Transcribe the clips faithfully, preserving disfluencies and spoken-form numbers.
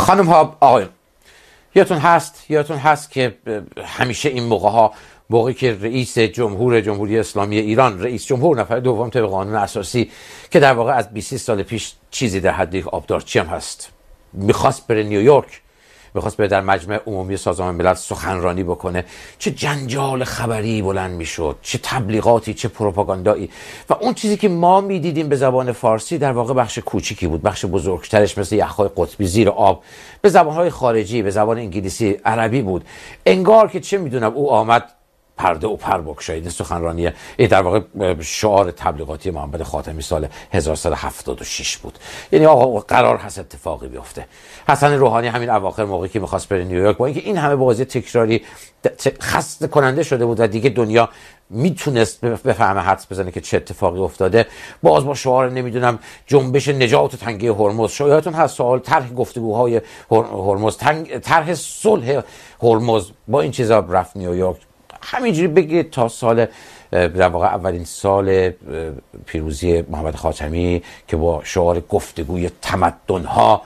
خانم ها آقایون، یادتون هست یادتون هست که همیشه این موقع ها موقعی که رئیس جمهور جمهوری اسلامی ایران، رئیس جمهور نفر دوم طبق قانون اساسی که در واقع از بیست سال پیش چیزی در حد یک آبدارچی هم هست، میخواست بره نیویورک، میخواست بره در مجمع عمومی سازمان ملل سخنرانی بکنه، چه جنجال خبری بلند میشد، چه تبلیغاتی، چه پروپاگاندایی. و اون چیزی که ما میدیدیم به زبان فارسی در واقع بخش کوچیکی بود، بخش بزرگترش مثل یخهای قطبی زیر آب به زبانهای خارجی، به زبان انگلیسی، عربی بود. انگار که چه میدونم او آمد پرده و پر بگشایید سخنرانی این در واقع شعار تبلیغاتی محمد خاتمی سال هزار و سیصد و هفتاد و شش بود. یعنی آقا قرار هست اتفاقی بیفته. حسن روحانی همین اواخر موقعی که می‌خواست بره نیویورک، با اینکه این همه بازی تکراری خسته کننده شده بود و دیگه دنیا میتونست بفهمه حدس بزنه که چه اتفاقی افتاده، باز با شعار نمیدونم جنبش نجات تنگه هرمز، شایعتون هست سوال طرح گفتگوهای هرمز، طرح صلح هرمز، با این چیزا رفت نیویورک. همینجوری بگید تا سال در واقع اولین سال پیروزی محمد خاتمی که با شعار گفتگوی تمدن‌ها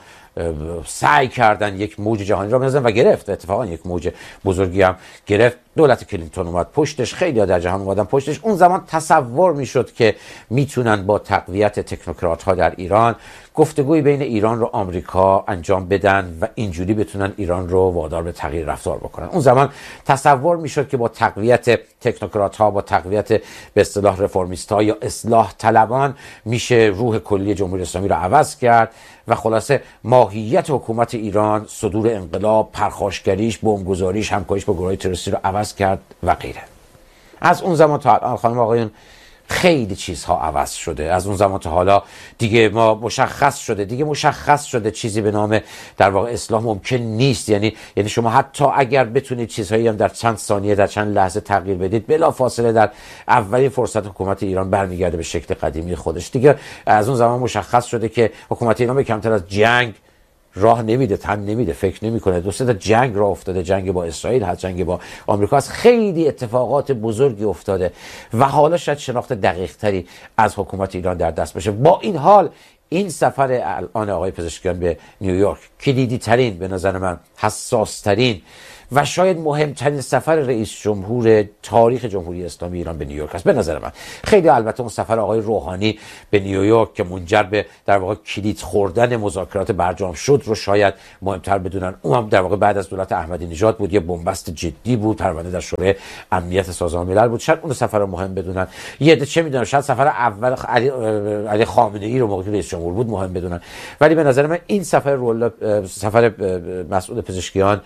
سعی کردن یک موج جهانی را بزنن و گرفت. اتفاقا یک موج بزرگی هم گرفت. دولت کلینتون اومد پشتش، خیلی ها در جهان اومدن پشتش. اون زمان تصور میشد که میتونن با تقویت تکنوکرات ها در ایران گفتگوی بین ایران و آمریکا انجام بدن و اینجوری بتونن ایران رو وادار به تغییر رفتار بکنن. اون زمان تصور میشد که با تقویت تکنوکرات ها، با تقویت به اصطلاح رفرمیست ها یا اصلاح طلبان میشه روح کلی جمهوری اسلامی رو عوض کرد و خلاصه ماهیت حکومت ایران، صدور انقلاب، پرخاشگریش، بمبگذاریش، همکاریش با گروهای تروریستی رو عوض کرد و غیره. از اون زمان تا الان خانم آقایون خیلی چیزها عوض شده. از اون زمان تا حالا دیگه ما مشخص شده دیگه مشخص شده چیزی به نام در واقع اصلاح ممکن نیست. یعنی یعنی شما حتی اگر بتونید چیزهایی هم در چند ثانیه، در چند لحظه تغییر بدید، بلا فاصله در اولین فرصت حکومت ایران برمیگرده به شکل قدیمی خودش. دیگه از اون زمان مشخص شده که حکومت ایران به کمتر از جنگ راه نمیده، تن نمیده، فکر نمیکنه. دو سه تا جنگ راه افتاده، جنگ با اسرائیل هست، جنگ با آمریکا هست، خیلی اتفاقات بزرگی افتاده و حالا شاید شناخت دقیق تری از حکومت ایران در دست بشه. با این حال این سفر الان آقای پزشکیان به نیویورک کلیدی ترین، به نظر من حساس ترین و شاید مهمترین سفر رئیس جمهور تاریخ جمهوری اسلامی ایران به نیویورک است به نظر من. خیلی البته اون سفر آقای روحانی به نیویورک که منجر به در واقع کلید خوردن مذاکرات برجام شد رو شاید مهمتر بدونن. اون هم در واقع بعد از دولت احمدی نژاد بود، یه بنبست جدی بود، پرونده در شورای امنیت سازمان ملل بود. شاید اون سفر رو مهم بدونن. یه عده چه میدونن، شاید سفر اول علی علی خامنه ای رو موقعی رئیس جمهور بود مهم بدونن. ولی به نظر من این سفر رول سفر مسعود پزشکیان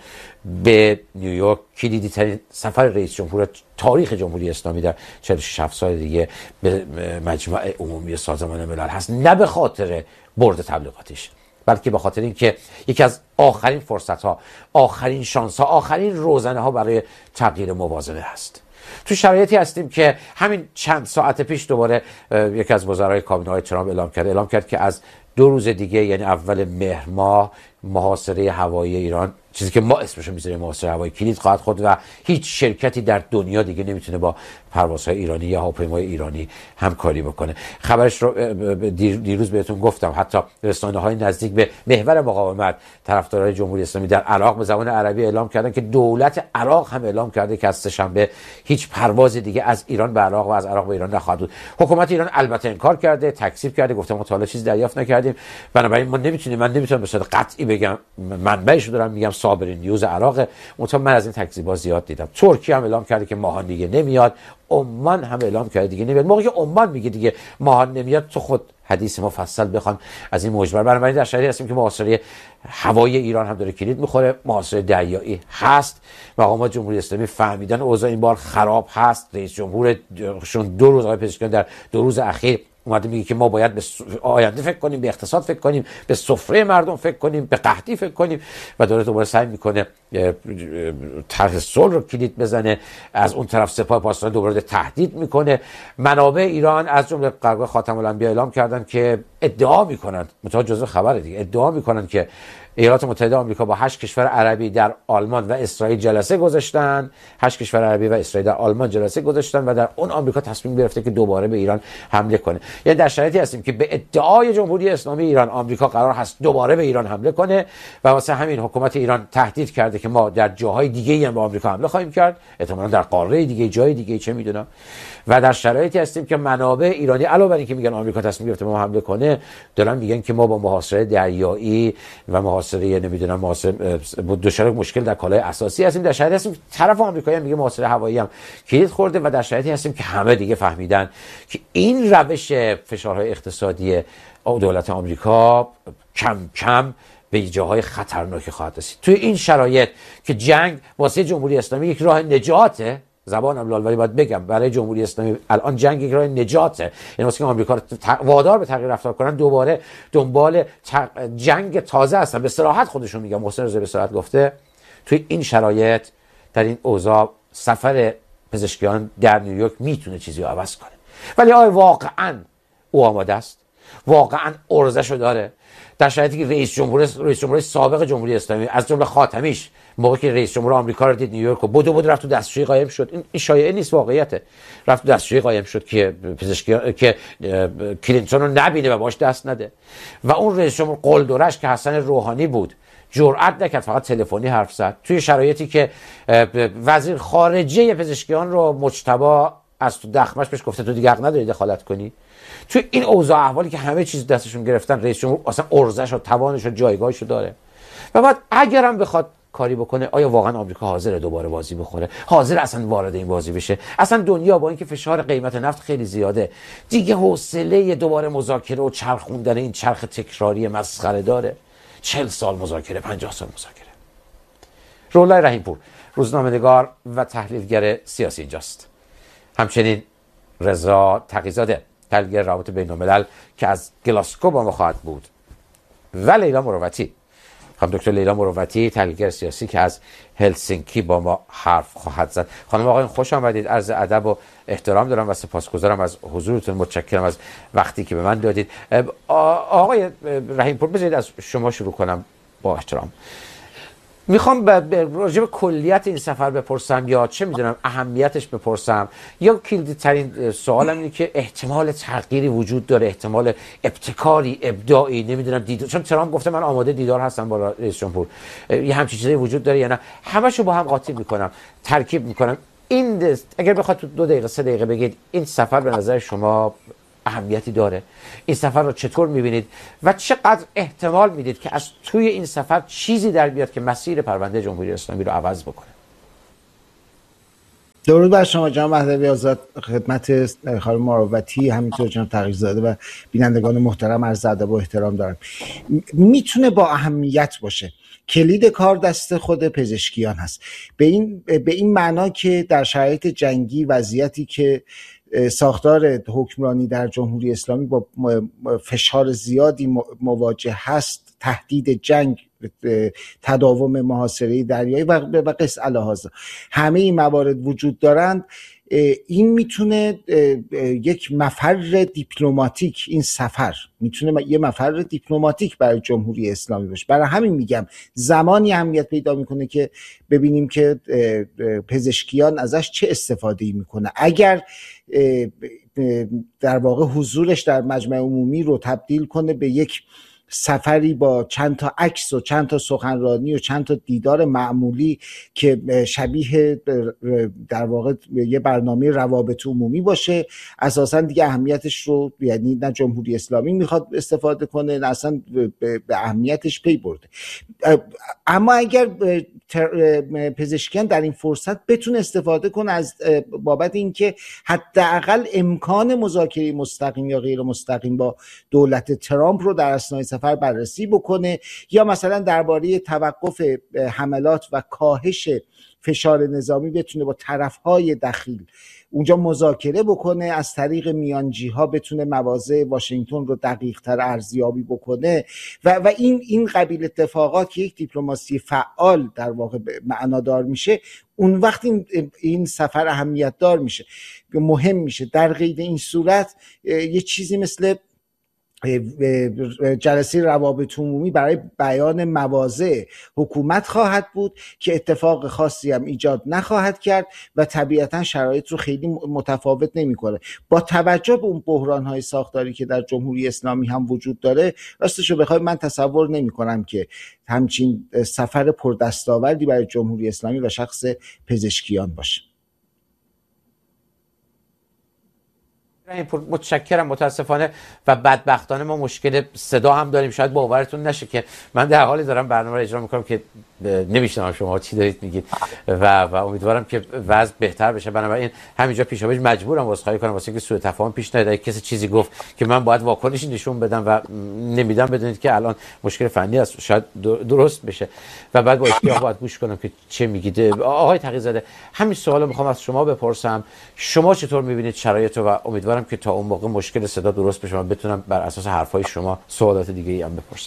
به نیویورک کلیدی ترین سفر رئیس جمهور تاریخ جمهوری اسلامی در چهل و شش سال دیگه به مجمع عمومی سازمان ملل هست. نه به خاطر برد تبلیغاتیش، بلکه به خاطر اینکه یکی از آخرین فرصت ها، آخرین شانس ها، آخرین روزنه ها برای تغییر موازنه هست. تو شرایطی هستیم که همین چند ساعت پیش دوباره یکی از وزرای کابینه های ترامپ اعلام کرد اعلام کرد که از دو روز دیگه، یعنی اول مهر ماه، محاصره هوایی ایران، چیزی که ما اسمش رو میذاریم محاصره هوایی، کلید خواهد خورد و هیچ شرکتی در دنیا دیگه نمیتونه با پروازهای ایرانی یا هواپیمای ایرانی همکاری بکنه. خبرش رو دیروز بهتون گفتم، حتی رسانه‌های نزدیک به محور مقاومت، طرفدارای جمهوری اسلامی در عراق به زبان عربی اعلام کردن که دولت عراق هم اعلام کرده که از سه‌شنبه هیچ پرواز دیگه از ایران به عراق و از عراق به ایران نخواهد بود. حکومت ایران البته انکار کرده، تکذیب کرده، گفته ما تا حالا چیزی دریافت نکردیم. بنابراین ما نمیتونیم، من نمیتونم به صورت قطعی بگم، منبعش رو دارم میگم، صابرین نیوز عراق. مطمئن من از این تکذیبا زیاد دیدم. ترکیه هم اعلام کرده که ماهان دیگه نمیاد. عمان هم اعلام کرده دیگه نمیاد. موقعی که عمان میگه دیگه ماهان نمیاد، تو خود حدیث مفصل بخوان از این مجبر. بنابراین در شرایطی هستیم که محاصره هوایی ایران هم داره کلید میخوره، محاصره دریایی هست. مقامات جمهوری اسلامی فهمیدن اوضاع این بار خراب هست. رئیس جمهورشون دو روز آقای پزشکیان در دو روز اخیر اومده میگه که ما باید به آینده فکر کنیم، به اقتصاد فکر کنیم، به سفره مردم فکر کنیم، به قحطی فکر کنیم و داره دوباره سعی میکنه طرح صلح رو کلید بزنه، از اون طرف سپاه پاسداران دوباره تهدید میکنه. منابع ایران از جمله قرار خاتم الانبیا اعلام کردن که ادعا میکنن، متأ جزء خبره دیگه، ادعا میکنن که ایالات متحده آمریکا با هشت کشور عربی در آلمان و اسرائیل جلسه گذاشتن، هشت کشور عربی و اسرائیل در آلمان جلسه گذاشتن و در اون آمریکا تصمیم گرفته که دوباره به ایران حمله کنه. یعنی در شرایطی هستیم که به ادعای جمهوری اسلامی ایران آمریکا قرار هست دوباره به ایران حمله کنه و واسه همین حکومت ایران تهدید کرده که ما در جاهای دیگه‌ای هم به آمریکا حمله خواهیم کرد، احتمالاً در قاره دیگه، جای دیگه، چه میدونم. و در شرایطی هستیم که منابع ایرانی علاوه بر اینکه میگن آمریکا تصمیم گرفته ما حمله کنه، دارن میگن که ما با محاصره دریایی و محاصره نمیدونم محاصره دچار مشکل در کالای اساسی هستیم. در شرایطی هستیم که طرف آمریکایی هم میگه محاصره هوایی هم کلید خورده و در شرایطی هستیم که همه دیگه فهمیدن که این روش فشارهای اقتصادی دولت آمریکا کم کم به جاهای خطرناکی خواهد رسید. توی این شرایط که جنگ واسه جمهوری اسلامی یک راه نجاته، زبانم لال ولی باید بگم برای جمهوری اسلامی الان جنگ یک راه نجاته، یعنی واسه که آمریکا رو وادار به تغییر رفتار کنن، دوباره دنبال جنگ تازه هستن. به صراحت خودشون میگم، محسن رضایی به صراحت گفته توی این شرایط، در این اوضاع، سفر پزشکیان در نیویورک میتونه چیزی رو عوض کنه. ولی آیا واقعا او آماده است؟ واقعا ارزشو داره؟ در شرایطی که رئیس جمهور رئیس جمهور سابق جمهوری اسلامی از جمله خاتمیش موقعی که رئیس جمهور آمریکا رو دید نیویورک و بدو بود رفت تو دستشویی قایم شد، این شایعه نیست، واقعیته، رفت تو دستشویی قایم شد که پزشکی که کلینتون رو نبینه و باش دست نده. و اون رئیس جمهور قلدرش که حسن روحانی بود جرئت نکرد، فقط تلفنی حرف زد توی شرایطی که وزیر خارجه پزشکیان رو مجتبی از تو دخمش بهش گفته تو دیگه حق نداری دخالت کنی. توی این اوضاع احوالی که همه چیز دستشون گرفتن، رئیس جمهور اصلا ارزش و توانش و جایگاهش رو داره و بعد اگرم بخواد کاری بکنه، آیا واقعا آمریکا حاضر دوباره بازی بخوره؟ حاضر اصلا وارد این بازی بشه؟ اصلا دنیا با اینکه فشار قیمت نفت خیلی زیاده دیگه حوصله دوباره مذاکره و چرخوندن این چرخ تکراری مسخره داره؟ چهل سال مذاکره، پنجاه سال مذاکره. روح الله رحیمپور، روزنامه‌نگار و تحلیلگر سیاسی اینجاست. همچنین رضا تقی‌زاده، تحلیلگر روابط بین‌الملل که از گلاسکو با ما خواهد بود، و لیلا مروتی، خانم دکتر لیلا مروتی، تحلیلگر سیاسی که از هلسینکی با ما حرف خواهد زد. خانم آقایان خوش آمدید، عرض ادب و احترام دارم و سپاسگزارم از حضورتون، متشکرم از وقتی که به من دادید. آقای رحیمپور، بذارید از شما شروع کنم با احترام. میخوام راجع به کلیت این سفر بپرسم یا چه میدونم اهمیتش بپرسم، یا کلیدی ترین سوالم اینه که احتمال تغییری وجود داره، احتمال ابتکاری، ابداعی، نمیدونم دیدار، چون ترامپ گفته من آماده دیدار هستم با رئیس جمهور، یه همچین چیزی وجود داره یا نه؟ همشو با هم قاطی میکنم، ترکیب میکنم. این اگر بخواد تو دو دقیقه سه دقیقه بگید این سفر به نظر شما اهمیتی داره؟ این سفر رو چطور میبینید و چقدر احتمال میدید که از توی این سفر چیزی در بیاد که مسیر پرونده جمهوری اسلامی رو عوض بکنه؟ درود بر شما جناب مهدوی آزاد، خدمت خانم مروتی، همینطور جناب تقی‌زاده و بینندگان محترم عرض ادب و احترام دارم. میتونه با اهمیت باشه. کلید کار دست خود پزشکیان هست، به این به این معنا که در شرایط جنگی، وضعیتی که ساختار حکمرانی در جمهوری اسلامی با فشار زیادی مواجه هست، تهدید جنگ، تداوم محاصره دریایی و قص الهازا، همه این موارد وجود دارند. این میتونه یک مفر دیپلماتیک، این سفر میتونه یه مفر دیپلماتیک برای جمهوری اسلامی باشه. برای همین میگم زمانی اهمیت پیدا میکنه که ببینیم که پزشکیان ازش چه استفاده‌ای میکنه. اگر در واقع حضورش در مجمع عمومی رو تبدیل کنه به یک سفری با چند تا عکس و چند تا سخنرانی و چند تا دیدار معمولی که شبیه در واقع یه برنامه روابط عمومی باشه، اساسا دیگه اهمیتش رو، یعنی نه جمهوری اسلامی میخواد استفاده کنه نه اصلا به اهمیتش پی برده. اما اگر پزشکیان در این فرصت بتونه استفاده کنه از بابت اینکه حداقل امکان مذاکره مستقیم یا غیر مستقیم با دولت ترامپ رو در اثنای سفر سفر بررسی بکنه، یا مثلا درباره توقف حملات و کاهش فشار نظامی بتونه با طرفهای دخیل اونجا مذاکره بکنه، از طریق میانجی ها بتونه مواضع واشنگتن رو دقیق تر ارزیابی بکنه و, و این این قبیل اتفاقات که یک دیپلماسی فعال در واقع معنادار میشه، اون وقت این, این سفر اهمیت دار میشه، مهم میشه. در غیر این صورت یه چیزی مثل جلسه روابط عمومی برای بیان مواضع حکومت خواهد بود که اتفاق خاصی هم ایجاد نخواهد کرد و طبیعتا شرایط رو خیلی متفاوت نمیکنه. با توجه به اون بحران‌های ساختاری که در جمهوری اسلامی هم وجود داره، راستش رو بخوای من تصور نمی‌کنم که همچین سفر پردستاوردی برای جمهوری اسلامی و شخص پزشکیان باشه. متشکرم. متاسفانه و بدبختانه ما مشکل صدا هم داریم. شاید باورتون نشه که من در حالی دارم برنامه رو اجرا میکنم که نمیشنم شما چی دارید میگید و و امیدوارم که وضع بهتر بشه. بنابراین همینجا پیشاپیش مجبورم عذرخواهی کنم واسه اینکه سوء تفاهم پیش نیاد. کسی چیزی گفت که من باید واکنشی نشون بدم و نمیدم، بدونید که الان مشکل فنی است، شاید درست بشه و بعد با اشتیاق باید گوش کنم که چه میگید. آقای تقی‌زاده، همین سوالو میخوام از شما بپرسم. شما چطور میبینید شرایط رو و امیدوارم که تا اون موقع مشکل صدا درست بشه و بتونم بر اساس حرفای شما سوالات دیگه ای هم بپرسم.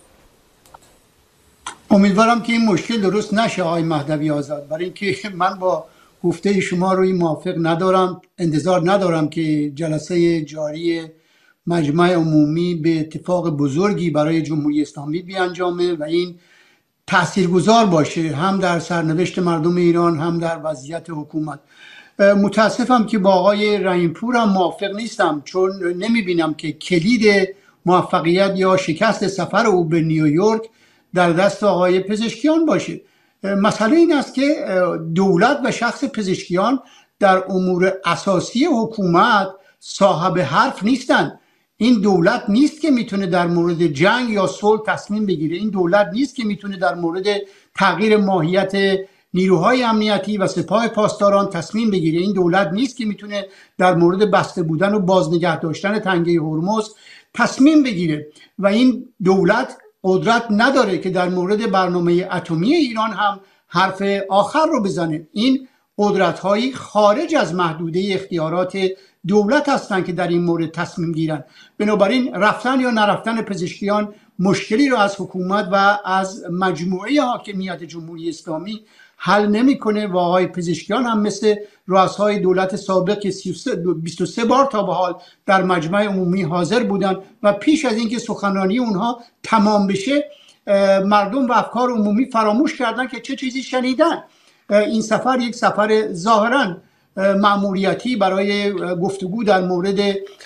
امیدوارم که این مشکل درست نشه آقای مهدوی آزاد، برای اینکه من با گفته شما روی موافق ندارم، انتظار ندارم که جلسه جاری مجمع عمومی به اتفاق بزرگی برای جمهوری اسلامی بیانجامه و این تاثیرگذار باشه هم در سرنوشت مردم ایران هم در وضعیت حکومت. متاسفم که با آقای رحیمپور هم موافق نیستم، چون نمیبینم که کلید موفقیت یا شکست سفر او به نیویورک در دست آقای پزشکیان باشه. مسئله این است که دولت و شخص پزشکیان در امور اساسی حکومت صاحب حرف نیستند. این دولت نیست که میتونه در مورد جنگ یا صلح تصمیم بگیره. این دولت نیست که میتونه در مورد تغییر ماهیت نیروهای امنیتی و سپاه پاسداران تصمیم بگیره. این دولت نیست که میتونه در مورد بسته بودن و بازنگه داشتن تنگه هرمز تصمیم بگیره و این دولت قدرت نداره که در مورد برنامه اتمی ایران هم حرف آخر رو بزنه. این قدرت‌هایی خارج از محدوده اختیارات دولت هستند که در این مورد تصمیم گیرن. بنابراین رفتن یا نرفتن پزشکیان مشکلی رو از حکومت و از مجموعه حاکمیت جمهوری اسلامی حل نمیکنه و آقای پزشکیان هم مثل رؤسای دولت سابق که بیست و سه بار تا به حال در مجمع عمومی حاضر بودن و پیش از اینکه سخنرانی اونها تمام بشه مردم و افکار عمومی فراموش کردن که چه چیزی شنیدن. این سفر یک سفر ظاهرا مأموریتی برای گفتگو در مورد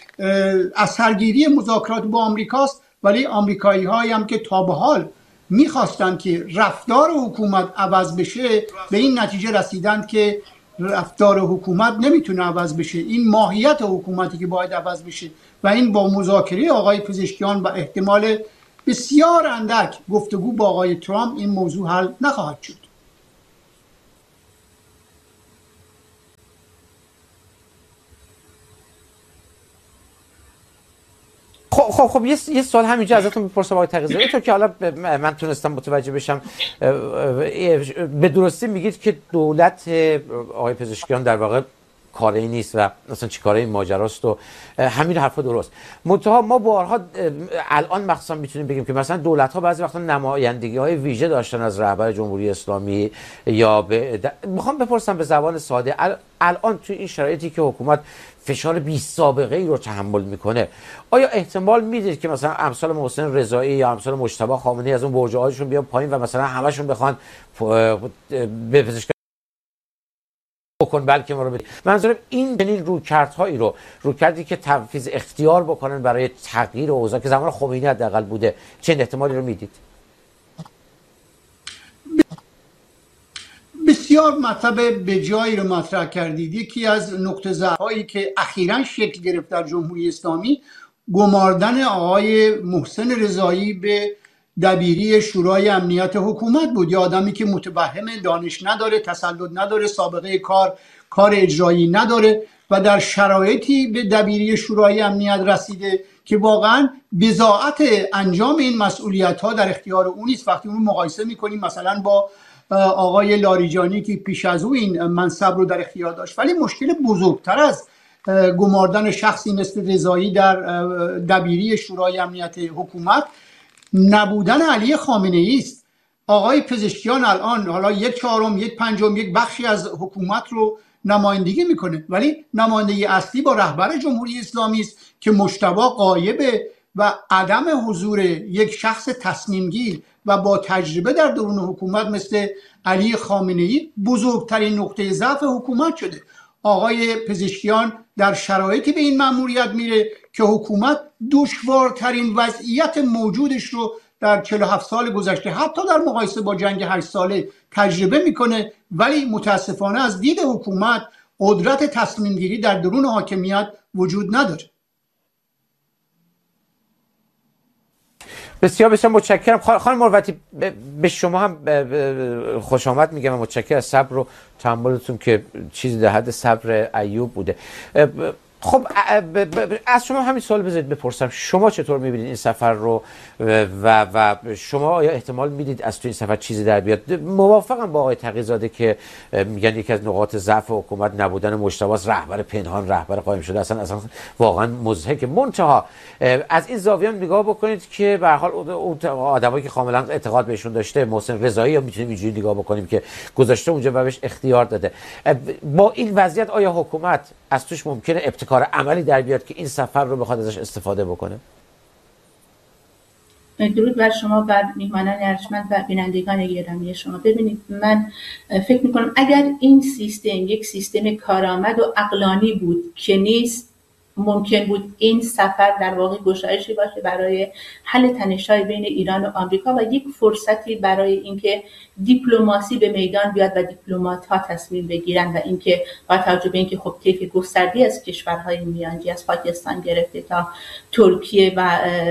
اثرگیری مذاکرات با آمریکاست، ولی آمریکایی هایی هم که تا به حال میخواستن که رفتار حکومت عوض بشه به این نتیجه رسیدند که رفتار حکومت نمیتونه عوض بشه. این ماهیت حکومتی که باید عوض بشه و این با مذاکره آقای پزشکیان و احتمال بسیار اندک گفتگو با آقای ترامپ این موضوع حل نخواهد شد. خب خب خب یه یه سوال همینجا ازتون میپرسم آقای تقی‌زاده، اینطور که حالا من تونستم متوجه بشم به درستی میگید که دولت آقای پزشکیان در واقع کاری نیست و مثلا چی کاره این ماجراست و همین حرفا درست. منتها ما بارها الان مخصوصا میتونیم بگیم که مثلا دولت ها بعضی وقتا نمایندگی های ویژه داشتن از رهبر جمهوری اسلامی یا به د... میخوام بپرسم به زبان ساده، الان توی این شرایطی که حکومت فشار بی سابقه ای رو تحمل میکنه، آیا احتمال میدید که مثلا امثال محسن رضایی یا امثال مجتبی خامنه‌ای از اون برجه هاشون بیان پایین و مثلا همشون بخوان به پزشک بکن بلکه ما رو بدید؟ منظورم این چنین رویکردهایی رو رویکردی که تنفیذ اختیار بکنن برای تغییر اوضاع که زمان خمینی حداقل بوده، چه احتمالی رو میدید؟ بسیار مطلب به جایی رو مطرح کردید. یکی از نقطه ضعف‌هایی که اخیراً شکل گرفت در جمهوری اسلامی گماردن آقای محسن رضایی به دبیری شورای امنیت حکومت بود. یه آدمی که متوهم دانش نداره، تسلط نداره، سابقه کار کار اجرایی نداره و در شرایطی به دبیری شورای امنیت رسیده که واقعا بضاعت انجام این مسئولیت ها در اختیار اون نیست. وقتی اون مقایسه میکنیم مثلا با آقای لاریجانی که پیش از او این منصب رو در اختیار داشت، ولی مشکل بزرگتر از گماردن شخصی مثل رضایی در دبیری شورای امنیت حکومت نبودن علی خامنه ای است. آقای پزشکیان الان حالا یک چهارم، یک پنجم، یک بخشی از حکومت رو نمایندگی میکنه، ولی نمایندگی اصلی با رهبر جمهوری اسلامی است که مجتبی غایبه و عدم حضور یک شخص تصمیم گیر و با تجربه در درون حکومت مثل علی خامنه ای بزرگترین نقطه ضعف حکومت شده. آقای پزشکیان در شرایطی به این مأموریت میره که حکومت دشوارترین وضعیت موجودش رو در چهل و هفت سال گذشته حتی در مقایسه با جنگ هشت ساله تجربه میکنه، ولی متاسفانه از دید حکومت قدرت تصمیم گیری در درون حاکمیت وجود نداره. بسیار بسیار متشکرم خانم مروتی. به شما هم خوش آمد میگم و متشکرم از صبر و تحملتون که چیزی در حد صبر ایوب بوده. خب از شما همین سوال بذارید بپرسم، شما چطور میبینید این سفر رو و و شما آیا احتمال میدید از تو این سفر چیزی در بیاد؟ موافقم با آقای تقی‌زاده که میگن یکی از نقاط ضعف حکومت نبودن مجتبی است، رهبر پنهان، رهبر قایم شده، اصلا اصلا واقعا مضحک. منتها از این زاویه نگاه بکنید که به هر حال اون آدمایی که کاملا اعتقاد بهشون داشته، محسن رضایی یا میتونیم اینجوری نگاه بکنیم که گذاشته اونجا و بهش اختیار داده، با این وضعیت آیا حکومت از توش ممکنه ابتکار عملی در بیاد که این سفر رو بخواد ازش استفاده بکنه؟ درود بر شما، بر میهمانان ارجمند و بینندگان گرامی شما. ببینید من فکر میکنم اگر این سیستم یک سیستم کارآمد و عقلانی بود که نیست، ممکن بود این سفر در واقع گشایشی باشه برای حل تنش‌های بین ایران و آمریکا و یک فرصتی برای اینکه دیپلماسی به میدان بیاد و دیپلمات‌ها تصمیم بگیرن و اینکه با توجه به اینکه خب طیف گستردی از کشورهای میانجی از پاکستان گرفته تا ترکیه و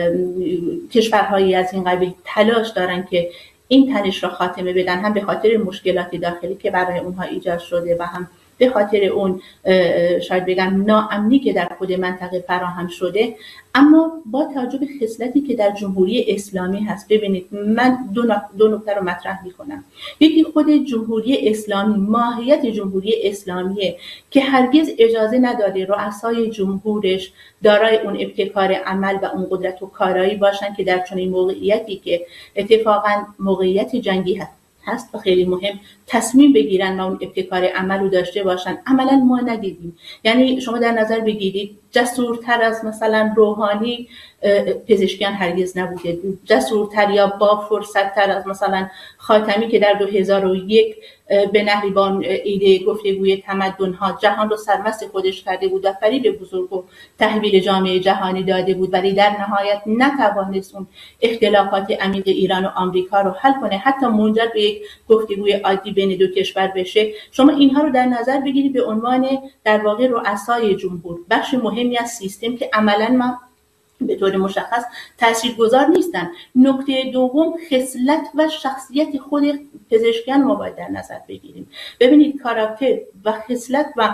کشورهایی از این قبیل تلاش دارن که این تنش را خاتمه بدن، هم به خاطر مشکلات داخلی که برای اونها ایجاد شده و هم به خاطر اون شاید بگم ناامنی که در خود منطقه فراهم شده. اما با توجه به خصلتی که در جمهوری اسلامی هست، ببینید من دو, دو نکته رو مطرح میکنم. یکی خود جمهوری اسلامی، ماهیت جمهوری اسلامیه که هرگز اجازه نداره رؤسای جمهورش دارای اون ابتکار عمل و اون قدرت و کارایی باشن که در چنین موقعیتی که اتفاقا موقعیت جنگی هست هست و خیلی مهم تصمیم بگیرن و اون ابتکار عمل رو داشته باشن. عملا ما ندیدیم. یعنی شما در نظر بگیرید جسورتر از مثلا روحانی پزشکیان هرگز نبوده، جسورتر یا با فرصتتر از مثلا خاتمی که در دو هزار و یک به نحوی با ایده گفتگوی تمدن‌ها جهان رو سرمست خودش کرده بود و فریب بزرگ و تحویل جامعه جهانی داده بود، ولی در نهایت نتوانست اون اختلافات عمیق ایران و آمریکا رو حل کنه، حتی منجر به یک گفتگوی عادی بین دو کشور بشه. شما اینها رو در نظر بگیرید به عنوان در واقع رؤسای جمهور، بخش مهمی از سیستم که عملاً ما به طور مشخص تاثیرگذار نیستن. نکته دوم، خصلت و شخصیت خود پزشکیان ما باید در نظر بگیریم. ببینید کاراکتر و خصلت و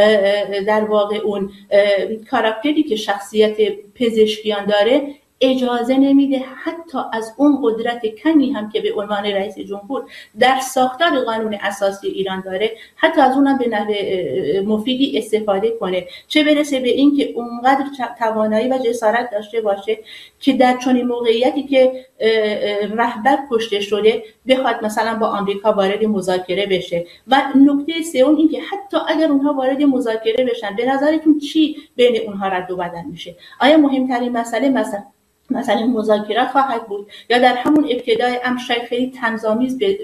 در واقع اون کاراکتری که شخصیت پزشکیان داره اجازه نمیده حتی از اون قدرت کمی هم که به عنوان رئیس جمهور در ساختار قانون اساسی ایران داره، حتی از اونم به نحو مفیدی استفاده کنه، چه برسه به این که اونقدر توانایی و جسارت داشته باشه که در چنین موقعیتی که رهبر کشته شده بخواد مثلا با آمریکا وارد مذاکره بشه. و نکته سوم این که حتی اگر اونها وارد مذاکره بشن، به نظرتون چی بین اونها رد و بدل میشه؟ آیا مهمترین مسئله مثلا مثلا مذاکرات خواهد بود یا در همون ابتدای امر خیلی طنزآمیز به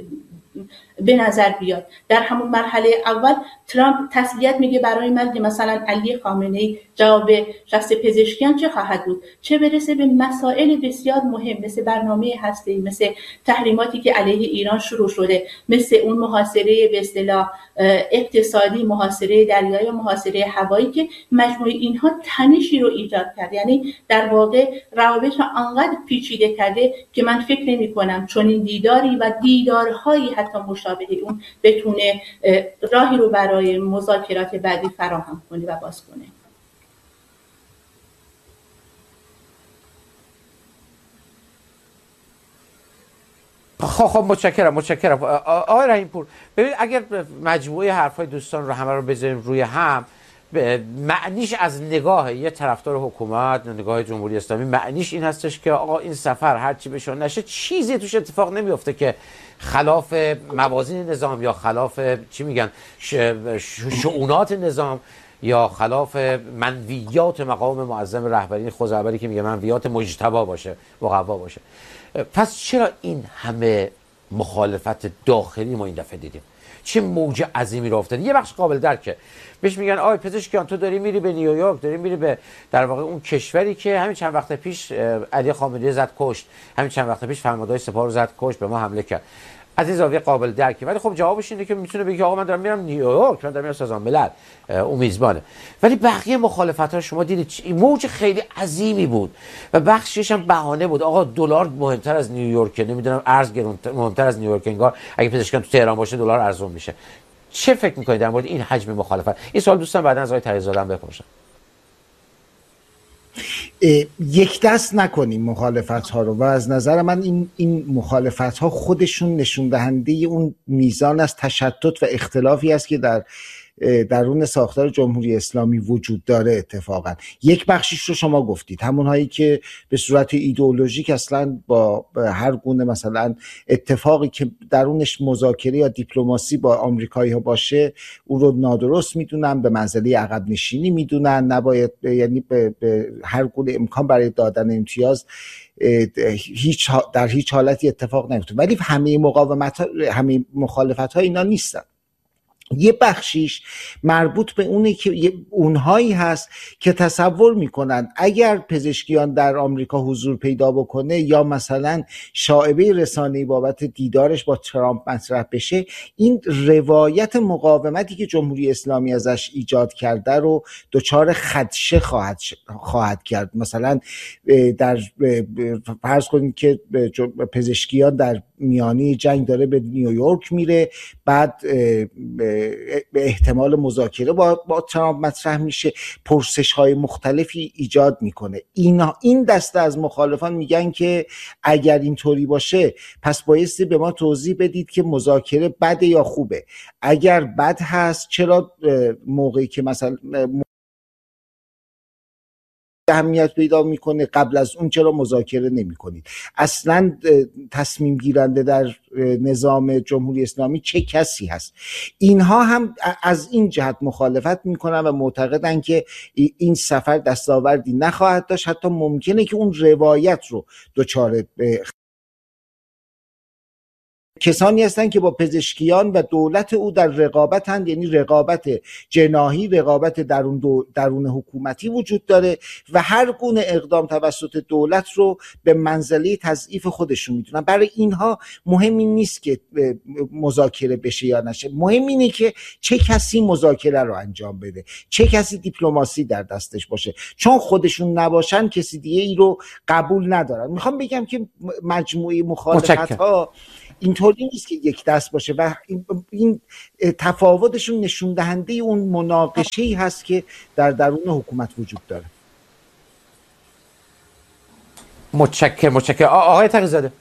به نظر بیاد؟ در همون مرحله اول ترامپ تسلیت میگه برای مرگ مثلا علی خامنه‌ای، جواب شخص پزشکیان چه خواهد بود؟ چه برسه به مسائل بسیار مهم مثل برنامه هسته‌ای، مثل تحریماتی که علیه ایران شروع شده، مثل اون محاصره به اصطلاح اقتصادی، محاصره دریایی، محاصره هوایی که مجموع اینها تنشی رو ایجاد کرد. یعنی در واقع روابط رو انقدر پیچیده کرده که من فکر نمی‌کنم چون این دیداری و دیدارهایی حتی مشابه اون بتونه راهی رو برای مذاکرات بعدی فراهم کنه و باز کنه. خب خب متشکرم متشکرم آقای رحیم‌پور. ببین اگر مجموعه حرفای دوستان رو همه رو بذاریم روی هم، معنیش از نگاه یه طرفدار حکومت، نگاه جمهوری اسلامی، معنیش این هستش که آقا این سفر هر چی بشه نشه چیزی توش اتفاق نمیفته که خلاف موازین نظام یا خلاف چی میگن شؤونات نظام یا خلاف منویات مقام معظم رهبری خزعبری که میگه منویات مجتبی باشه، مقوا باشه. پس چرا این همه مخالفت داخلی ما این دفعه دیدیم؟ چه موج عظیمی رو افتاد؟ یه بخش قابل درکه، بهش میگن آی پزشکیان تو داری میری به نیویورک، داری میری به در واقع اون کشوری که همین چند وقت پیش علی خامنه‌ای زد کشت، همین چند وقت پیش فرماندهای سپاه رو زد کشت، به ما حمله کرد. از این زاویه قابل درکه، ولی خب جوابش اینه که میتونه بگه آقا من دارم میرم نیویورک، من دارم میرم سازمان ملل، اون میزبانه. ولی بقیه مخالفت ها شما دیدید موج خیلی عظیمی بود و بخشش هم بهانه بود. آقا دلار مهمتر از نیویورک، نمیدونم ارز گرونتر مهمتر از نیویورک، انگار اگه پزشکان تو تهران باشه دلار ارزون میشه. چه فکر میکنید در مورد این حجم مخالفت؟ این سوال دوستان بعدا از آقای تقی‌زاده هم بپرسن. یک دست نکنیم مخالفت ها رو و از نظر من این این مخالفت ها خودشون نشون دهنده اون میزان از تشتت و اختلافی است که در درون ساختار جمهوری اسلامی وجود داره. اتفاقا یک بخشیش رو شما گفتید، همون هایی که به صورت ایدئولوژیک اصلا با هر گونه مثلا اتفاقی که درونش مذاکره یا دیپلماسی با آمریکایی ها باشه اون رو نادرست میدونن، به منزله عقب نشینی میدونن، نباید یعنی به, به هر گونه امکان برای دادن امتیاز هیچ در هیچ حالتی اتفاق نیفته. ولی همه مقاومت ها، همه مخالفت ها اینا نیستن. یه بخشیش مربوط به اونه که اونهایی هست که تصور میکنن اگر پزشکیان در آمریکا حضور پیدا بکنه یا مثلا شائبه رسانه‌ای بابت دیدارش با ترامپ مطرح بشه، این روایت مقاومتی که جمهوری اسلامی ازش ایجاد کرده رو دچار خدشه خواهد خواهد کرد. مثلا در فرض کنید که پزشکیان در میانی جنگ داره به نیویورک میره، بعد به احتمال مذاکره با, با ترامپ مطرح میشه، پرسش های مختلفی ایجاد میکنه. اینا این دسته از مخالفان میگن که اگر اینطوری باشه پس بایستی به ما توضیح بدید که مذاکره بده یا خوبه. اگر بد هست چرا موقعی که مثلا اهمیت پیدا میکنه قبل از اون چرا مذاکره نمی کنید؟ اصلا تصمیم گیرنده در نظام جمهوری اسلامی چه کسی هست؟ اینها هم از این جهت مخالفت میکنن و معتقدن که این سفر دستاوردی نخواهد داشت، حتی ممکنه که اون روایت رو دچار کسانی هستن که با پزشکیان و دولت او در رقابتند، یعنی رقابت جناحی، رقابت درون دو درون حکومتی وجود داره و هر گونه اقدام توسط دولت رو به منزله تضعیف خودشون میدونن. برای اینها مهم این نیست که مذاکره بشه یا نشه، مهم اینه که چه کسی مذاکره رو انجام بده، چه کسی دیپلماسی در دستش باشه. چون خودشون نباشن کسی دیگه ای رو قبول ندارن. میخوام بگم که مجموعه مخالفت ها اینطوری نیست که یک دست باشه و این, این تفاوتشون نشون دهنده اون مناقشه‌ای هست که در درون حکومت وجود داره. متشکرم متشکرم آقای تقی‌زاده.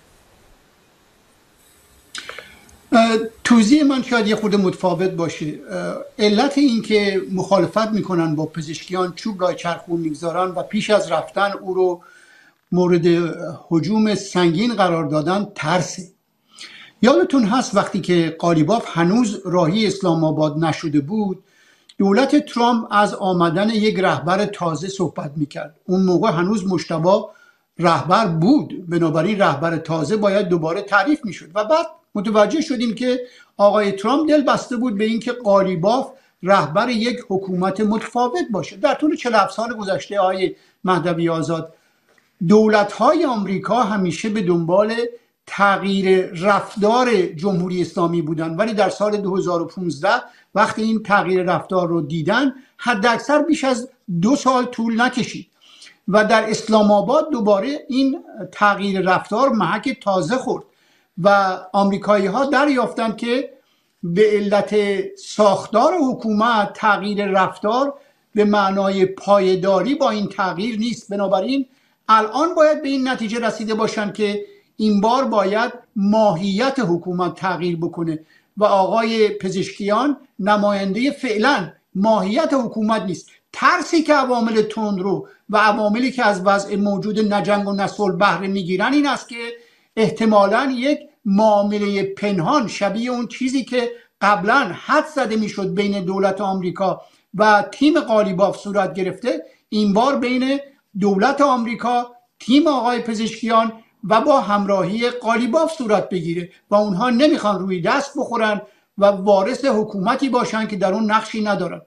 توضیح من شاید یه خورده متفاوت باشه. علت این که مخالفت میکنن با پزشکیان، چوب راه چرخون میگذارن و پیش از رفتن او رو مورد هجوم سنگین قرار دادن، ترسه. یادتون هست وقتی که قالیباف هنوز راهی اسلام آباد نشده بود، دولت ترامپ از آمدن یک رهبر تازه صحبت میکرد. اون موقع هنوز مجتبی رهبر بود، بنابراین رهبر تازه باید دوباره تعریف میشد و بعد متوجه شدیم که آقای ترامپ دل بسته بود به اینکه قالیباف رهبر یک حکومت متفاوت باشه. در طول چهل و هفت سال گذشته آقای مهدوی آزاد، دولت‌های آمریکا همیشه به دنبال تغییر رفتار جمهوری اسلامی بودن، ولی در سال دو هزار و پانزده وقتی این تغییر رفتار رو دیدن، حداکثر بیش از دو سال طول نکشید و در اسلام آباد دوباره این تغییر رفتار محک تازه خورد و آمریکایی ها دریافتند که به علت ساختار حکومت تغییر رفتار به معنای پایداری با این تغییر نیست. بنابراین الان باید به این نتیجه رسیده باشند که این بار باید ماهیت حکومت تغییر بکنه و آقای پزشکیان نماینده فعلا ماهیت حکومت نیست. ترسی که عوامل تندرو و عواملی که از وضع موجود نجنگ و نصلح بهره میگیرن این است که احتمالاً یک معامله پنهان شبیه اون چیزی که قبلا حد زده میشد بین دولت آمریکا و تیم قالیباف صورت گرفته، این بار بین دولت آمریکا، تیم آقای پزشکیان و با همراهی قالیباف صورت بگیره و اونها نمیخوان روی دست بخورن و وارث حکومتی باشن که در اون نقشی ندارن.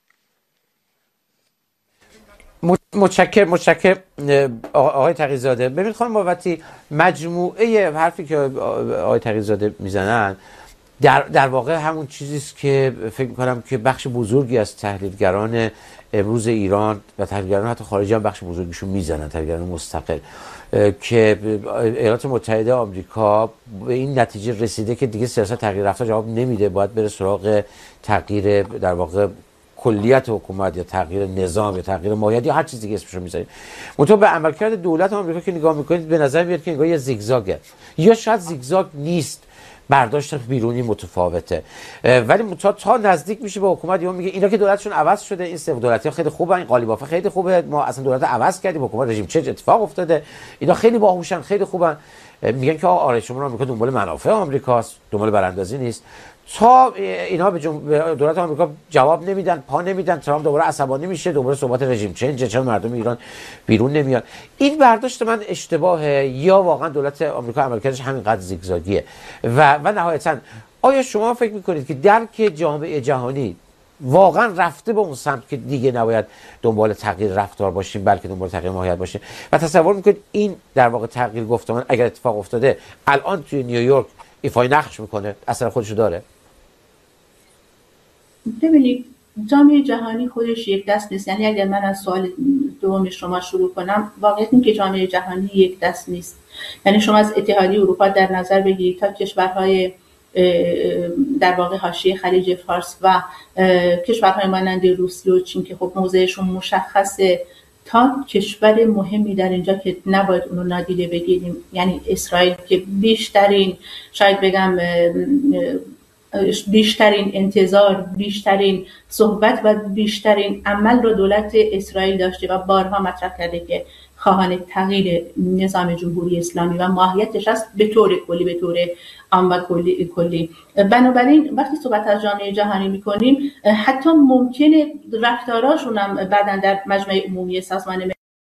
متشکر متشکر آقای تقی‌زاده. ببینید خانم بابتی، مجموعه حرفی که آقای تقی‌زاده میزنن در در واقع همون چیزی است که فکر می‌کنم که بخش بزرگی از تحلیلگران امروز ایران و تحلیلگران حتی خارجی هم بخش بزرگیشون میزنن، تحلیلگران مستقل، که ایالات متحده آمریکا به این نتیجه رسیده که دیگه سیاست تغییر رفتار جواب نمیده، باید بره سراغ تغییر در واقع کلیت حکومت یا تغییر نظام یا تغییر ماهیت یا هر چیزی که اسمش رو میذاریم. منتها به عملکرد دولت آمریکا که نگاه میکنید به نظر میاد که انگار یه زیگزاگه، یا شاید زیگزاگ نیست، برداشت بیرونی متفاوته، ولی منتها تا نزدیک میشه به حکومت یا میگه اینا که دولتشون عوض شده، این سه دولتی خیلی خوبه، این قالیباف خیلی خوبه، ما اصلا دولت عوض کردیم، حکومت رژیم چنج اتفاق افتاده، اینا خیلی باهوشن، خیلی خوبن. میگن که آره شما آمریکا دنبال منافع آمریکاست، دنبال براندازی نیست. تا اینا به دولت آمریکا جواب نمیدن، پا نمیدن، ترامپ دوباره عصبانی میشه، دوباره صحبت رژیم چنج، چرا مردم ایران بیرون نمیان. این برداشت من اشتباهه یا واقعا دولت آمریکا عملکردش همینقدر زیگزاگیه؟ و و نهایتا آیا شما فکر میکنید که درک جامعه جهانی واقعا رفته به اون سمت که دیگه نباید دنبال تغییر رفتار باشیم بلکه دنبال تغییر ماهیت باشیم؟ و تصور میکنید این در واقع تغییر گفتمان اگر اتفاق افتاده الان توی نیویورک ایفای نقش میکنه، اثر خودشو داره؟ ببینید جامعه جهانی خودش یک دست نیست. یعنی اگر من از سوال دوم شما شروع کنم، واقعیت این که جامعه جهانی یک دست نیست. یعنی شما از اتحادیه اروپا در نظر بگیرید تا کشورهای در واقع حاشیه خلیج فارس و کشورهای مانند روسیه و چین که خب موضعشون مشخصه، تا کشور مهمی در اینجا که نباید اونو نادیده بگیریم، یعنی اسرائیل که بیشترین شاید بگم بیشترین انتظار، بیشترین صحبت و بیشترین عمل رو دولت اسرائیل داشته و بارها مطرح کرده که خواهان تغییر نظام جمهوری اسلامی و ماهیتش است به طور کلی، به طور عام و کلی کلی. بنابراین وقتی صحبت از جامعه جهانی میکنیم، حتی ممکنه رفتاراشون هم بعداً در مجمع عمومی سازمان ملل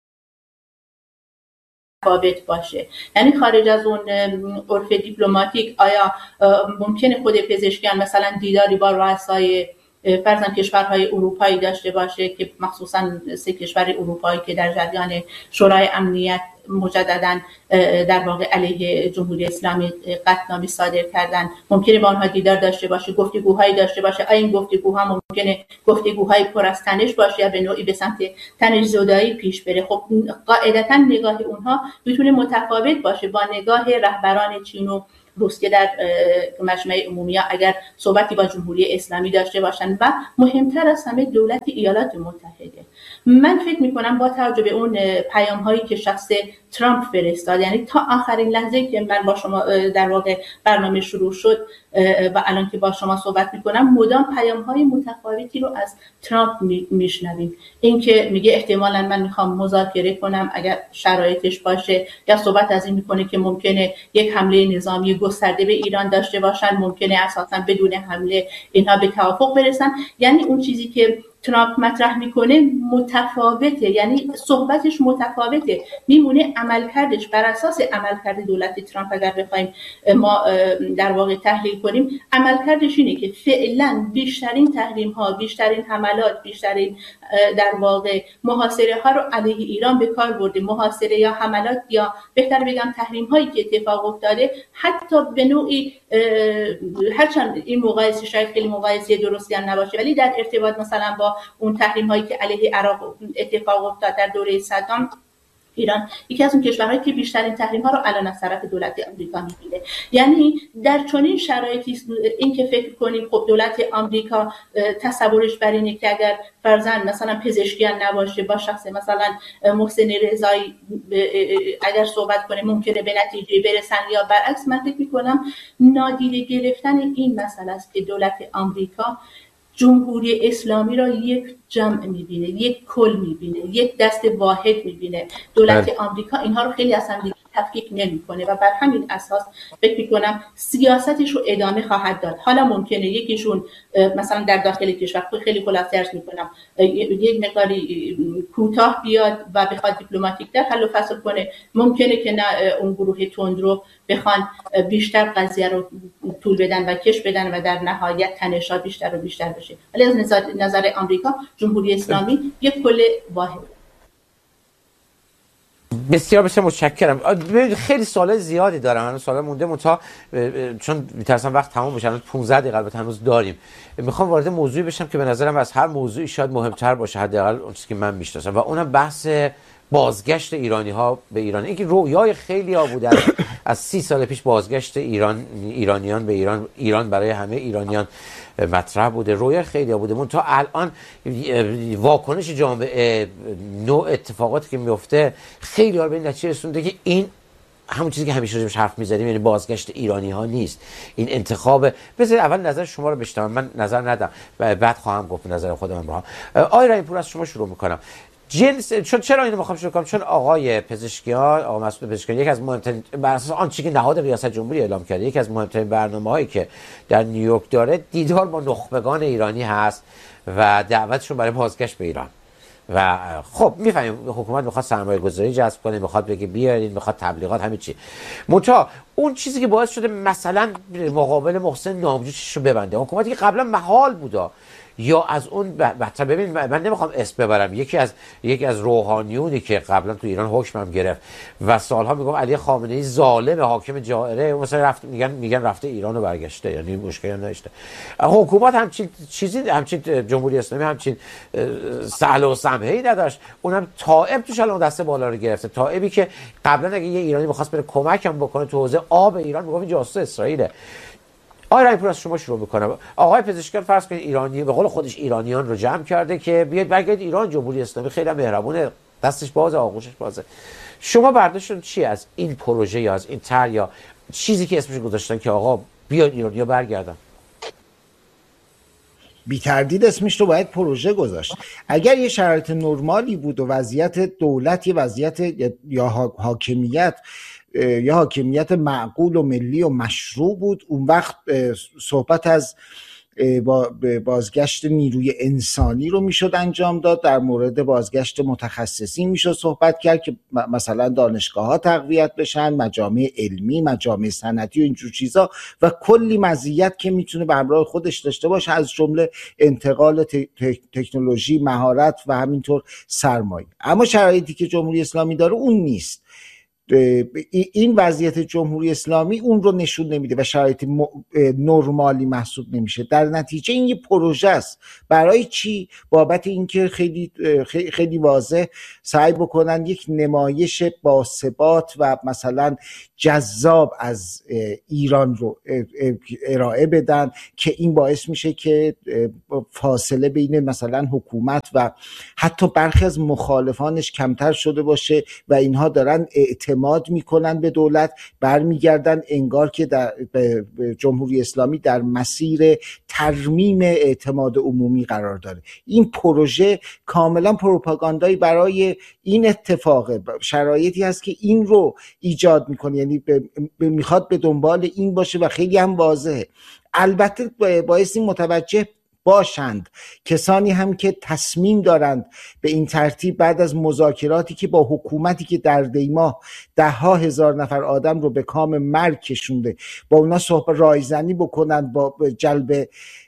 ثابت باشه. یعنی خارج از اون عرف دیپلماتیک، آیا ممکنه خود پزشکیان مثلا دیداری با رؤسای فرضاً کشورهای اروپایی داشته باشه که مخصوصاً سه کشور اروپایی که در جریان شورای امنیت مجدداً در واقع علیه جمهوری اسلامی قطعنامه صادر کردن، ممکنه با آنها دیدار داشته باشه، گفتگوهایی داشته باشه؟ آیا این گفتگوها ممکنه گفتگوهای پر از تنش باشه یا به نوعی به سمت تنش زدایی پیش بره؟ خب قاعدتاً نگاه اونها میتونه متفاوت باشه با نگاه رهبران چین و روسیه در مجمع عمومی اگر صحبتی با جمهوری اسلامی داشته باشن و مهمتر از همه دولت ایالات متحده. من فکر میکنم با توجه به اون پیام هایی که شخص ترامپ فرستاد، یعنی تا آخرین لحظه که من با شما در واقع برنامه شروع شد و الان که با شما صحبت میکنم، مدام پیام های متفاوتی رو از ترامپ میشنویم. این که میگه احتمالاً من میخوام مذاکره کنم اگر شرایطش باشه، یا صحبت از این میکنه که ممکنه یک حمله نظامی گسترده به ایران داشته باشن، ممکنه اساساً بدون حمله اینها به توافق برسن. یعنی اون چیزی که ترامپ مطرح میکنه متفاوته، یعنی صحبتش متفاوته، میمونه عملکردش بر اساس عملکرد دولت ترامپ اگر بخوایم ما در واقع تحلیل کنیم، عملکردش اینه که فعلا بیشترین تحریم ها، بیشترین حملات، بیشترین در واقع محاصره ها رو علیه ایران به کار برده. محاصره یا حملات یا بهتر بگم تحریم هایی که اتفاق افتاده، حتی به نوعی هرچند این مقایسه شاید خیلی مقایسه درستی هم نباشه، ولی در ارتباط مثلا با اون تحریم هایی که علیه عراق اتفاق افتاد در دوره صدام، ایران یکی از اون کشورهایی که بیشترین تحریم ها رو الان از طرف دولت آمریکا میبینه. یعنی در چنین شرایطی این که فکر کنیم خب دولت آمریکا تصورش بر اینه که اگر فرضاً مثلا پزشکی نباشه با شخص مثلا محسن رضایی اگر صحبت کنه ممکنه به نتیجه برسن یا برعکس، من فکر میکنم نادیده گرفتن این مسئله است که دولت آمریکا جمهوری اسلامی را یک جمع میبینه، یک کل میبینه، یک دست واحد میبینه. دولت بله. آمریکا اینها رو خیلی اصلا دیگه تفکیک نمیکنه و بر همین اساس فکر میکنم سیاستش رو ادامه خواهد داد. حالا ممکنه یکیشون مثلا در داخل کشور خیلی خلاصه عرض میکنم یک مقداری کوتاه بیاد و بخواد دیپلماتیک در حل و فصل کنه، ممکنه که نه اون گروه تندرو بخوان بیشتر قضیه رو طول بدن و کش بدن و در نهایت تنش‌ها بیشتر و بیشتر بشه. ولی از نظر, نظر آمریکا جمهوری اسلامی یک کل واحد. بسیار بسیار متشکرم. خیلی سوال زیادی دارم، هنوز سوال مونده متا چون میترسم وقت تمام بشه، هنوز پانزده دقیقه البته هنوز داریم. میخوام وارد موضوعی بشم که به نظرم از هر موضوعی شاید مهمتر باشه، حداقل اون چیزی که من میشناسم، و اونم بحث بازگشت ایرانی ها به ایران. اینکه رویای خیلی ها بوده از سی سال پیش بازگشت ایران ایرانیان به ایران، ایران برای همه ایرانیان مطرح بوده، رویا خیلی ها بوده. من تا الان واکنش جامعه، نوع اتفاقاتی که میفته خیلی ها به این نتیجه رسونده که این همون چیزی که همیشه راجعش حرف می‌زدیم، یعنی بازگشت ایرانی ها نیست، این انتخاب. بذارید اول نظر شما رو بشنوم، من نظر ندم بعد خواهم گفت نظر خودم رو. آقای رحیم‌پور از شما شروع می‌کنم. جنس چون چرا اینو میخوام شروع کنم؟ چون آقای پزشکیان، آقا مسعود پزشکیان، یکی از مهمترین بر اساس آنچه که نهاد ریاست جمهوری اعلام کرده، یکی از مهمترین برنامه‌هایی که در نیویورک داره دیدار با نخبگان ایرانی هست و دعوتشون برای بازگشت به ایران. و خب میفهمیم حکومت میخواد سرمایه گذاری جذب کنه، میخواد بگه بیارین، میخواد تبلیغات، همه چی. منتها اون چیزی که باعث شده مثلا مقابل محسن نامجو چششو ببنده، حکومتی که قبلا محال بودا، یا از اون بهتر ببین، من نمیخوام اسم ببرم، یکی از یکی از روحانیونی که قبلا تو ایران حکمم گرفت و سالها میگم علی خامنه‌ای ظالم حاکم جائره، مثلا رفت میگن میگن رفته ایران و برگشته، یعنی مشکلی نداشته. حکومت همچین چیزی، همچین جمهوری اسلامی همچین سهل و سمحه‌ای نداشت. اونم طائب توش الان دست بالا رو گرفته. طائبی که قبلا اگه یه ایرانی می‌خواست بره کمکم بکنه تو حوزه آب ایران، میگفت جاسوس اسرائیل. آقای رحیم‌پور از شما شروع میکنم. آقای پزشکیان فرض کنید ایرانی، به قول خودش ایرانیان رو جمع کرده که بیاید برگردید ایران، جمهوری اسلامی خیلی مهربونه، دستش بازه، آغوشش بازه. شما برداشتون چی از این پروژه یا از این طرح یا چیزی که اسمش گذاشتن که آقا بیاید ایران یا برگردن؟ بی تردید اسمش رو باید پروژه گذاشت. اگر یه شرایط نرمالی بود و وضعیت دولت، یه وضعیت یا حاکمیت یا حاکمیت معقول و ملی و مشروع بود، اون وقت صحبت از بازگشت نیروی انسانی رو میشد انجام داد. در مورد بازگشت متخصصین میشد صحبت کرد که مثلا دانشگاه ها تقویت بشن، مجامع علمی، مجامع صنعتی و اینجور چیزا، و کلی مزیت که میتونه به همراه خودش داشته باشه، از جمله انتقال تکنولوژی، مهارت و همینطور سرمایه. اما شرایطی که جمهوری اسلامی داره اون نیست. این وضعیت جمهوری اسلامی اون رو نشون نمیده و شرایط نرمالی محسوب نمیشه. در نتیجه این یه پروژه است. برای چی؟ بابت اینکه خیلی خیلی واضح سعی بکنن یک نمایش باثبات و مثلا جذاب از ایران رو ارائه بدن که این باعث میشه که فاصله بین مثلا حکومت و حتی برخی از مخالفانش کمتر شده باشه و اینها دارن اعتماد میکنن به دولت، برمیگردن انگار که در جمهوری اسلامی در مسیر ترمیم اعتماد عمومی قرار داره. این پروژه کاملا پروپاگاندایی برای این اتفاق، شرایطی هست که این رو ایجاد میکنه، یعنی میخواد به دنبال این باشه و خیلی هم واضحه. البته باعث این متوجه باشند کسانی هم که تصمیم دارند به این ترتیب بعد از مذاکراتی که با حکومتی که در دیماه ده ها هزار نفر آدم رو به کام مرگ کشونده، با اونا صحبت رایزنی بکنند، با جلب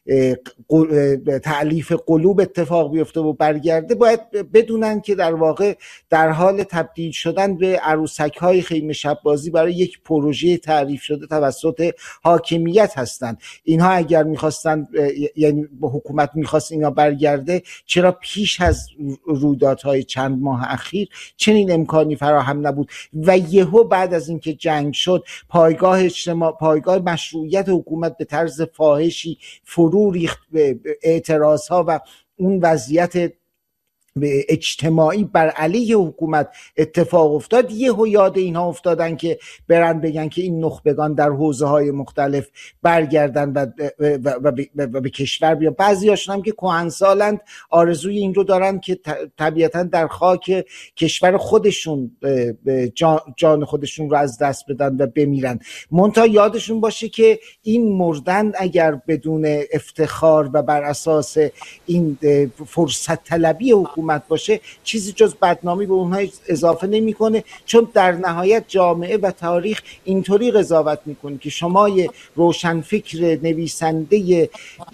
تألیف قلوب اتفاق بیفته و برگرده، باید بدونن که در واقع در حال تبدیل شدن به عروسک‌های خیمه شب بازی برای یک پروژه تعریف شده توسط حاکمیت هستند. اینها اگر می‌خواستن، یعنی حکومت میخواست اینا برگرده، چرا پیش از رویدادهای چند ماه اخیر چنین امکانی فراهم نبود و یهو بعد از اینکه جنگ شد پایگاه اجتماع پایگاه مشروعیت حکومت به طرز فاحشی فرو ریخت به اعتراضها و اون وضعیت به اجتماعی بر علیه حکومت اتفاق افتاد. یهو یاد اینها افتادن که برن بگن که این نخبگان در حوزه‌های مختلف برگردن و, و, و, و, و به کشور بیان. بعضی‌هاشون هم که کهنسالند آرزوی این رو دارن که طبیعتاً در خاک کشور خودشون جان, جان خودشون رو از دست بدن و بمیرن. منتها یادشون باشه که این مردن اگر بدون افتخار و بر اساس این فرصت طلبی حکومت باشه چیزی جز بدنامی به اونها اضافه نمیکنه، چون در نهایت جامعه و تاریخ اینطوری قضاوت میکنه که شما یه روشنفکر نویسنده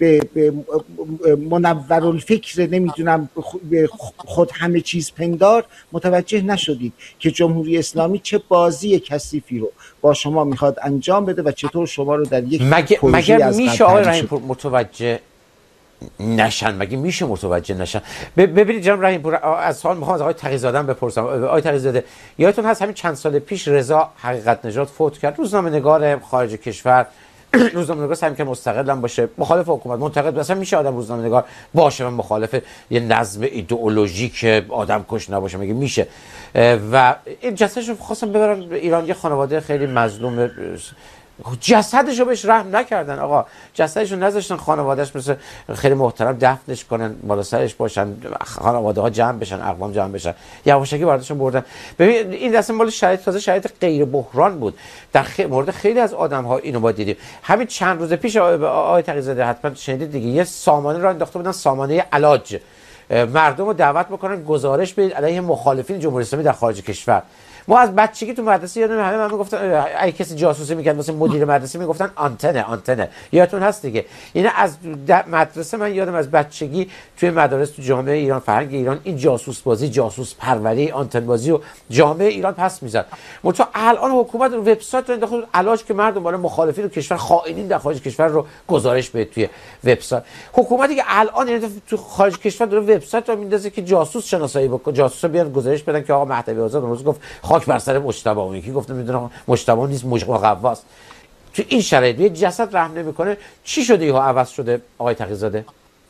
منورالفکر نمیدونم خود همه چیز پندار متوجه نشدید که جمهوری اسلامی چه بازی کثیفی رو با شما میخواد انجام بده و چطور شما رو در یک مگه پروژه مگر از میشه آقای رحیم‌پور متوجه نشن؟ مگه میشه متوجه نشن؟ ببینید جناب رحیم‌پور، از حال میخوام از آقای تقی‌زاده بپرسم. آقای تقی‌زاده، یادتون هست همین چند سال پیش رضا حقیقت نژاد فوت کرد، روزنامه‌نگار خارج کشور، روزنامه‌نگار سعی که مستقل هم باشه، مخالف حکومت، منتقد. مثلا میشه آدم روزنامه‌نگار باشه و مخالف یه نظم ایدئولوژیک آدم کش نباشه؟ مگه میشه؟ و این جسدشو خواستم ببرن ایران، یه خانواده خیلی مظلوم، جسدشو بهش رحم نکردن. آقا جسدشو نذاشتن خانواده‌اش مثل خیلی محترم دفنش کنن، بالا سرش باشن، خانواده ها جمع بشن، اقوام جمع بشن، یواشکی واردشون بردن. ببین این دست مال شرایط تازه شرایط غیر بحران بود. در خ... مورد خیلی از آدم‌ها اینو ما دیدیم. همین چند روز پیش آقای تقی‌زاده حتما شنیدید دیگه، یه سامانه را انداخته بودن، سامانه علاج، مردم رو دعوت بکنن گزارش بدید علیه مخالفین جمهوری اسلامی در خارج کشور. ما از بچگی تو مدرسه یادم همه من میگفتن اگه کسی جاسوسی میکرد واسه مدیر مدرسه میگفتن آنتنه آنتنه، یادتون هست دیگه. یعنی از مدرسه من یادم از بچگی توی مدارس تو جامعه ایران، فرهنگ ایران، این جاسوس بازی، جاسوس پروری، آنتن بازی و جامعه ایران پس میزد. منتها الان حکومت وبسایت رو انداخت علاج که مردم برای مخالفین و کشور خائنین در خارج کشور رو گزارش بده توی وبسایت. حکومتی که الان یعنی تو خارج کشور داره وبسایت رو میندازه که جاسوس شناسایی بکنه، جاسوسا بیان گزارش بدن که آقا مهدوی آزاد روز گفت خاک بر سر مجتبی، اون یکی گفت میدونم مجتبی نیست مقواست. تو این شرایط یه جسد رحم نمیکنه، چی شده اینها عوض شده آقای تقی‌زاده؟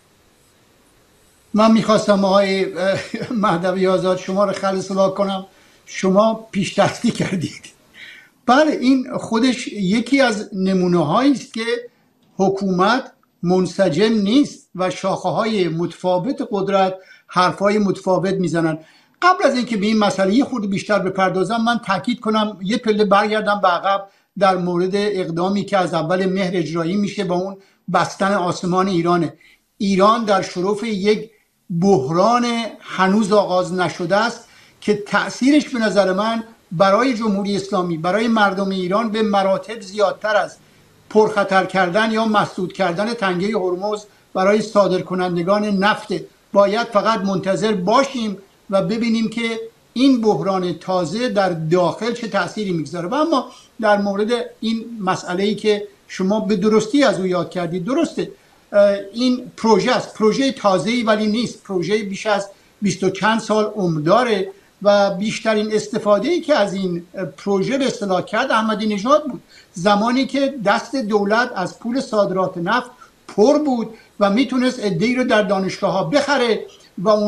من میخواستم آقای مهدوی آزاد شما رو خلص الله کنم، شما پیش دستی کردید. بله این خودش یکی از نمونه هایی است که حکومت منسجم نیست و شاخه های متفاوت قدرت حرف های متفاوت میزنن. قبل از اینکه به این مسئله یه خورده بیشتر بپردازم، من تاکید کنم یه پله برگردم به عقب در مورد اقدامی که از اول مهر اجرایی میشه با اون بستن آسمان ایرانه. ایران در شرف یک بحران هنوز آغاز نشده است که تأثیرش به نظر من برای جمهوری اسلامی، برای مردم ایران به مراتب زیادتر از پرخطر کردن یا مسدود کردن تنگه هرمز برای صادرکنندگان نفت. باید فقط منتظر باشیم و ببینیم که این بحران تازه در داخل چه تأثیری میگذاره. و اما در مورد این مسئله‌ای که شما به درستی از او یاد کردید، درسته این پروژه است، پروژه تازه‌ای ولی نیست، پروژه بیش از بیست و چند سال عمر داره و بیشترین استفاده‌ای که از این پروژه به اصطلاح کرد احمدی نژاد بود، زمانی که دست دولت از پول صادرات نفت پر بود و میتونست عده‌ای رو در دانشگاه‌ها بخره و اون